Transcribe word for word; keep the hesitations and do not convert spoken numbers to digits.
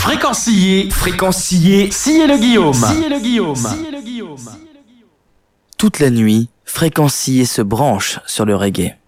Fréquencier, fréquencier, sciez le Guillaume, sciez le Guillaume, sciez le Guillaume. Toute la nuit, Fréquencier se branche sur le reggae.